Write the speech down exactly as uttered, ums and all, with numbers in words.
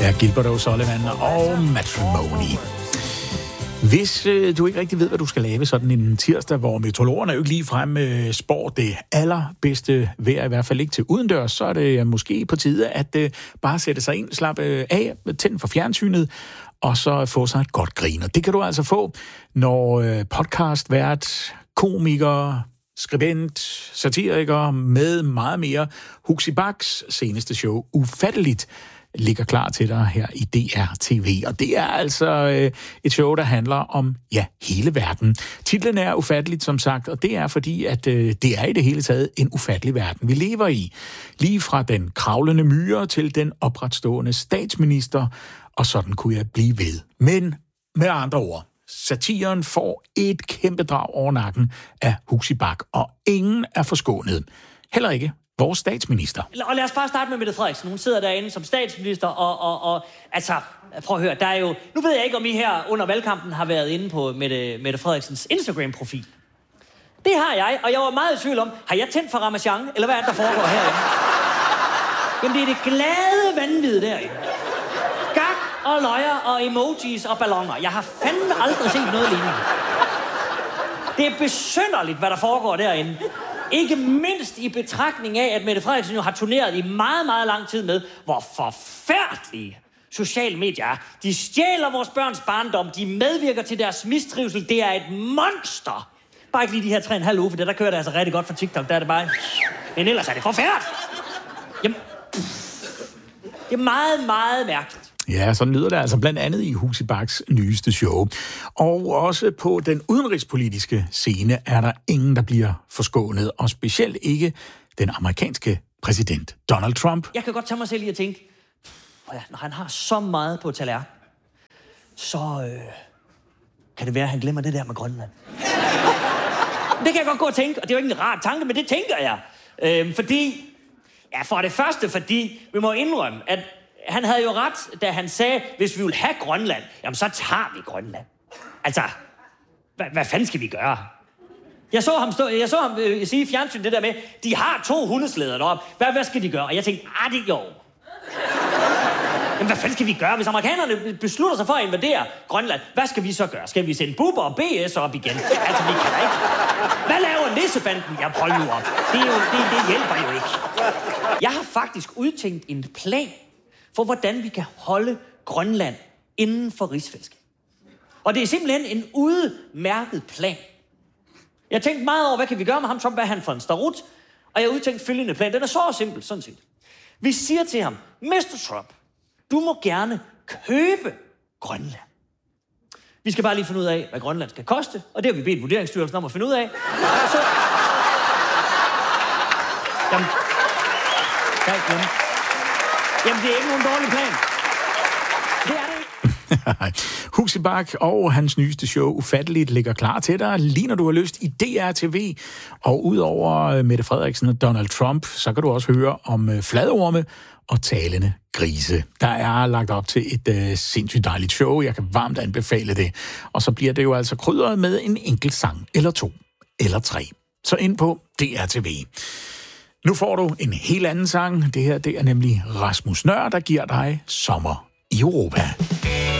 Ja, Gilbert O'Sullivan og Matrimony. Hvis øh, du ikke rigtig ved, hvad du skal lave sådan en tirsdag, hvor meteorologerne jo ikke ligefrem øh, spår det allerbedste vejr, i hvert fald ikke til udendørs, så er det øh, måske på tide at øh, bare sætte sig ind, slappe øh, af, tænde for fjernsynet, og så få sig et godt grin. Og det kan du altså få, når øh, podcastvært, komiker, skribent, satiriker med meget mere Huxi Bachs seneste show, Ufatteligt, ligger klar til dig her i D R T V. Og det er altså øh, et show, der handler om, ja, hele verden. Titlen er Ufatteligt, som sagt, og det er fordi, at øh, det er i det hele taget en ufattelig verden, vi lever i. Lige fra den kravlende myre til den opretstående statsminister, og sådan kunne jeg blive ved. Men med andre ord, satiren får et kæmpe drag over nakken af Huxi Bach, og ingen er forskånet. Heller ikke vores statsminister. Og lad os bare starte med Mette Frederiksen. Hun sidder derinde som statsminister, og, og, og altså, prøv at høre, der er jo... Nu ved jeg ikke, om I her under valgkampen har været inde på Mette, Mette Frederiksens Instagram-profil. Det har jeg, og jeg var meget i tvivl om, har jeg tændt for Ramachan, eller hvad er det, der foregår herinde? Jamen, det er det glade vanvid derinde. Gak og løjer og emojis og balloner. Jeg har fandme aldrig set noget lignende. Det er besynderligt, hvad der foregår derinde. Ikke mindst i betragtning af, at Mette Frederiksen jo har turneret i meget, meget lang tid med, hvor forfærdelige sociale medier er. De stjæler vores børns barndom, de medvirker til deres mistrivsel. Det er et monster. Bare ikke lige de her tre og en halv uge, for det der kører det altså rigtig godt for TikTok. Der er det bare... Men ellers er det forfærdeligt. Jamen... Det er meget, meget mærkeligt. Ja, sådan lyder det altså blandt andet i Huxi Bachs nyeste show. Og også på den udenrigspolitiske scene er der ingen, der bliver forskånet, og specielt ikke den amerikanske præsident Donald Trump. Jeg kan godt tage mig selv i at tænke, ja, når han har så meget på tallerken, så øh, kan det være, at han glemmer det der med Grønland. Det kan jeg godt gå og tænke, og det er jo ikke en rar tanke, men det tænker jeg. Øh, fordi, ja, for det første, fordi vi må indrømme, at han havde jo ret, da han sagde, hvis vi vil have Grønland, jamen så tager vi Grønland. Altså, hvad, hvad fanden skal vi gøre? Jeg så ham, stå, jeg så ham øh, sige i fjernsyn det der med, de har to hundeslæder deroppe. Hvad, hvad skal de gøre? Og jeg tænkte, ah, det jo. Jamen, hvad fanden skal vi gøre? Hvis amerikanerne beslutter sig for at invadere Grønland, hvad skal vi så gøre? Skal vi sende Bubber og B S op igen? Altså, vi kan da ikke. Hvad laver nissebanden? Jeg hold nu op. Det, er jo, det, det hjælper jo ikke. Jeg har faktisk udtænkt en plan for hvordan vi kan holde Grønland inden for rigsfællesskabet. Og det er simpelthen en udmærket plan. Jeg tænkte meget over, hvad kan vi gøre med ham, Trump, hvad er han for en starut? Og jeg udtænkte følgende plan. Den er så simpel, sådan set. Vi siger til ham, mister Trump, du må gerne købe Grønland. Vi skal bare lige finde ud af, hvad Grønland skal koste, og det har vi bedt Vurderingsstyrelsen om at finde ud af. Så... Jamen... Kan jeg glemme? Jamen, det er ikke nogen dårlig plan. Det er det ikke. Huxi Bach og hans nyeste show, Ufatteligt, ligger klar til dig, lige når du har lyst i D R T V. Og udover Mette Frederiksen og Donald Trump, så kan du også høre om fladorme og talende grise. Der er lagt op til et uh, sindssygt dejligt show. Jeg kan varmt anbefale det. Og så bliver det jo altså krydret med en enkelt sang, eller to, eller tre. Så ind på D R T V. Nu får du en helt anden sang. Det her, det er nemlig Rasmus Nøhr, der giver dig Sommer i Europa.